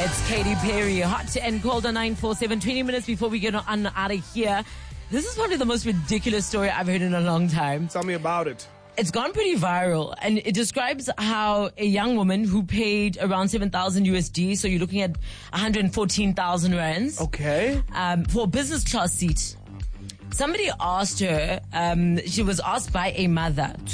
It's Katy Perry, hot and cold on 947. 20 minutes before we get on out of here. This is probably the most ridiculous story I've heard in a long time. Tell me about it. It's gone pretty viral, and it describes how a young woman who paid around 7,000 USD, so you're looking at 114,000 rands, Okay. for a business class seat. Somebody asked her, she was asked by a mother